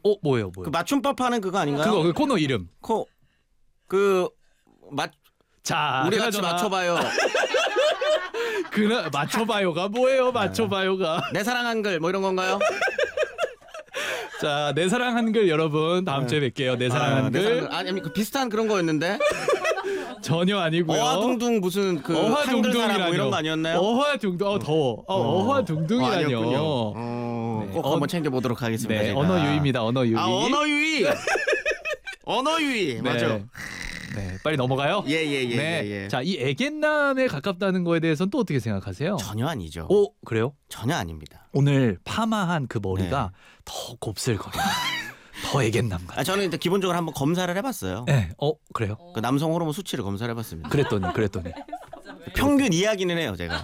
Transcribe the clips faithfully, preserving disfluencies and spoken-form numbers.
어 뭐예요, 뭐예요? 그 맞춤법 하는 그거 아닌가요? 그거 그 코너 이름. 코 그 맞. 자, 우리 같이 그나저나 맞춰봐요. 그나 맞춰봐요가 뭐예요? 맞춰봐요가. 내 사랑 한글 뭐 이런 건가요? 자, 내 사랑 한글 여러분 다음 네. 주에 뵐게요. 내 사랑 아, 한글. 내 사랑 한글. 아니 그 비슷한 그런 거였는데. 전혀 아니고요. 어화둥둥 무슨 그 한글 사람 뭐 이런 거 아니었나요? 어화둥둥. 어 더워. 어, 어. 어화둥둥이라뇨. 어, 아니었군요. 어, 네. 꼭 어, 한번 챙겨보도록 하겠습니다. 네, 제가. 언어 유희입니다. 언어 유희. 아 언어 유희. 언어 유희. 네. 맞아. 네, 빨리 넘어가요. 예예예. 네. 예, 예. 자, 이 애견남에 가깝다는 거에 대해서는 또 어떻게 생각하세요? 전혀 아니죠. 오, 그래요? 전혀 아닙니다. 오늘 파마한 그 머리가 네. 더 곱슬거려요. 더 애견남 같아. 아 저는 일단 기본적으로 한번 검사를 해봤어요. 네, 어 그래요? 그 남성 호르몬 수치를 검사를 해봤습니다. 그랬더니, 그랬더니. 평균 이야기는 해요 제가.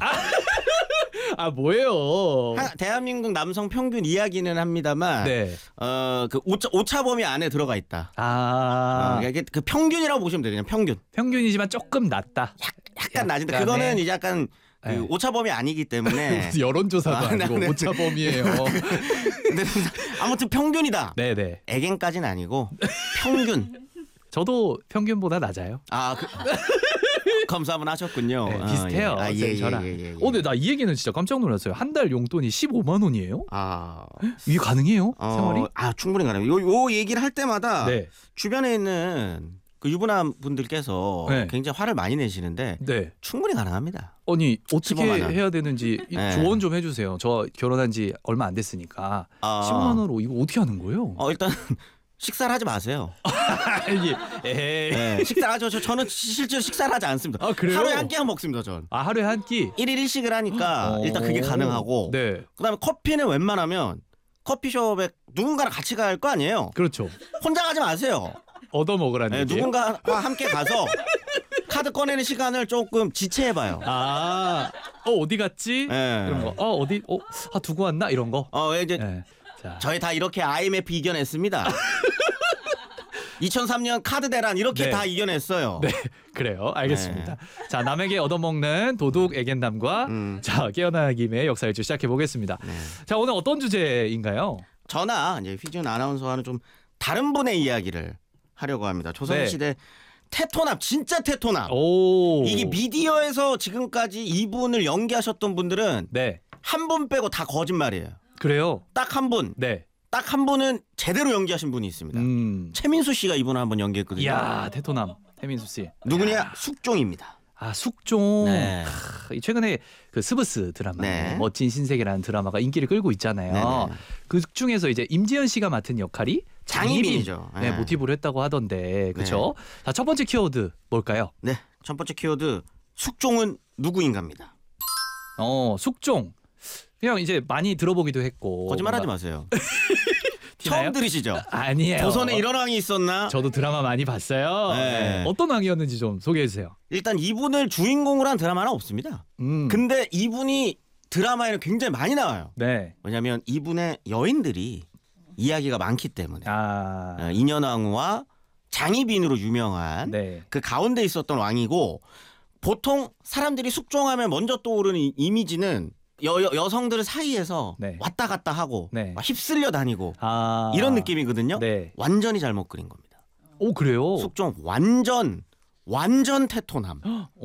아 뭐예요? 한, 대한민국 남성 평균 이야기는 합니다만, 네. 어그 오차, 오차 범위 안에 들어가 있다. 아, 어, 이게 그 평균이라고 보시면 돼요. 그냥 평균. 평균이지만 조금 낮다. 약간 낮은데 약간의- 그거는 이제 약간 그 네. 오차 범위 아니기 때문에. 여론조사도 아, 아니고 네, 네. 오차 범위예요. 근데 아무튼 평균이다. 네네. 애견까지는 아니고 평균. 저도 평균보다 낮아요. 아 그, 검사 한번 하셨군요. 네, 아, 비슷해요. 예. 아, 예, 쌤 예, 저랑. 예, 예, 예. 어, 근데 나 이 얘기는 진짜 깜짝 놀랐어요. 한 달 용돈이 십오만 원이에요? 아, 이게 가능해요? 어, 생활이? 아 충분히 가능해요. 요, 요 얘기를 할 때마다 네. 주변에 있는 그 유부남 분들께서 네. 굉장히 화를 많이 내시는데 네. 충분히 가능합니다. 아니 어떻게 십오만 원. 해야 되는지 이 네. 조언 좀 해주세요. 저 결혼한 지 얼마 안 됐으니까 아, 십오만 원으로 이거 어떻게 하는 거예요? 어 일단 식사를 하지 마세요. 이게 에이. 네, 식사를 하죠. 저, 저는 실제로 식사를 하지 않습니다. 아, 그래요? 하루에 한 끼만 먹습니다. 전. 아 하루에 한 끼. 일일 일식을 하니까 어. 일단 그게 가능하고 네. 그다음에 커피는 웬만하면 커피숍에 누군가랑 같이 갈 거 아니에요. 그렇죠. 혼자 가지 마세요. 얻어 먹으라는 네, 얘기예요? 누군가와 함께 가서 카드 꺼내는 시간을 조금 지체해봐요. 아, 어 어디 갔지? 네. 이런 거. 어 어디? 어, 아 두고 왔나? 이런 거. 어 이제 네. 자, 저희 다 이렇게 아이엠에프 이겨냈습니다. 이천삼 년 카드 대란 이렇게 네. 다 이겨냈어요. 네, 그래요. 알겠습니다. 자, 남에게 얻어먹는 도둑 애견남과 음. 자 깨어나는 김에 역사 일주 시작해 보겠습니다. 네. 자, 오늘 어떤 주제인가요? 저나 이제 휘준 아나운서와는 좀 다른 분의 이야기를 하려고 합니다. 조선시대 테토남 진짜 테토남. 오, 이게 미디어에서 지금까지 이분을 연기하셨던 분들은 네, 한 분 빼고 다 거짓말이에요. 그래요. 딱 한 분, 네, 딱 한 분은 제대로 연기하신 분이 있습니다. 음, 최민수 씨가 이분을 한번 연기했거든요. 이야 테토남 태민수 씨. 누구냐? 숙종입니다. 아 숙종. 네. 크, 최근에 그 스브스 드라마 네. 멋진 신세계라는 드라마가 인기를 끌고 있잖아요. 네네. 그 중에서 이제 임지연 씨가 맡은 역할이 장희빈이죠. 네, 네. 모티브로 했다고 하던데 그렇죠? 자, 첫 번째 키워드 뭘까요? 네, 첫 번째 키워드 숙종은 누구인가입니다. 어, 숙종. 그냥 이제 많이 들어보기도 했고. 거짓말하지 뭔가- 마세요. 티나요? 처음 들으시죠? 아니에요. 조선에 이런 왕이 있었나? 저도 드라마 많이 봤어요. 네. 네. 어떤 왕이었는지 좀 소개해 주세요. 일단 이분을 주인공으로 한 드라마는 없습니다. 음. 근데 이분이 드라마에는 굉장히 많이 나와요. 네. 왜냐하면 이분의 여인들이 이야기가 많기 때문에 아. 어, 인현왕후와 장희빈으로 유명한 네. 그 가운데 있었던 왕이고 보통 사람들이 숙종하면 먼저 떠오르는 이- 이미지는 여, 여, 여성들 사이에서 네. 왔다 갔다 하고 네. 막 휩쓸려 다니고 아. 이런 느낌이거든요. 네. 완전히 잘못 그린 겁니다. 오, 그래요? 숙종 완전 완전 테토남.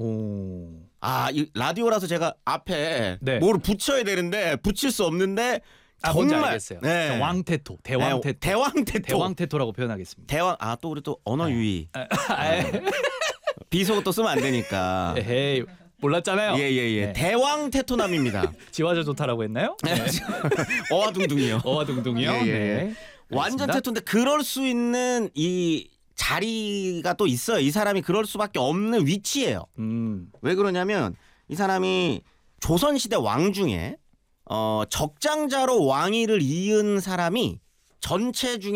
오. 아, 이 라디오라서 제가 앞에 네. 뭐를 붙여야 되는데 붙일 수 없는데 아, 뭔지 정말 알겠어요. 네. 왕테토. 대왕 네, 테토. 대왕 테토. 대왕 테토라고 표현하겠습니다. 대왕 아 또 우리 또 언어 유희 아, 아, 비속 또 쓰면 안 되니까. 에헤이. 몰랐잖아요. 예예예. 네. 대왕 테토남입니다. 지화자 좋다라고 했나요? 네. 어와둥둥이요. 어와둥둥이요. 예, 예. 네. 완전 알겠습니다. 테토인데 그럴 수 있는 이 자리가 또 있어요. 이 사람이 그럴 수밖에 없는 위치예요. 음. 왜 그러냐면 이 사람이 조선시대 왕 중에 어, 적장자로 왕위를 이은 사람이 전체 중에